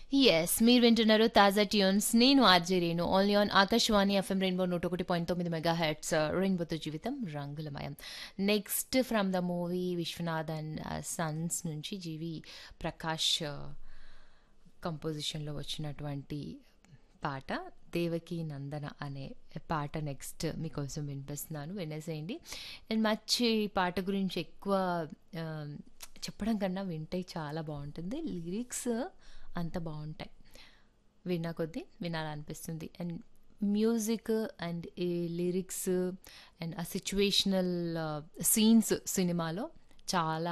Yes. మీరు వింటున్నారు తాజా ట్యూన్స్. నేను RJ Renu. Only on Akashvani FM rainbow 101.9 megahertz. రెయిన్బోతో జీవితం రంగులమయం. Next from the movie 'Vishwanath and Sons' నుంచి జీవి ప్రకాష్ కంపోజిషన్‌లో వచ్చినటువంటి పాట 'దేవకీ నందన' అనే పాట నెక్స్ట్ మీకోసం వినిపిస్తున్నాను. వినేసేయండి. అండ్ మచ్చి ఈ పాట గురించి ఎక్కువ ఆహ్, చెప్పడం కన్నా వింటే చాలా బావుంటుంది. లిరిక్స్ అంత బావుంటాయి. విన్న కొద్దీ వినాలనిపిస్తుంది. అండ్ మ్యూజిక్ అండ్ ఈ లిరిక్స్ అండ్ ఆ సిచ్యువేషనల్ సీన్స్ సినిమాలో చాలా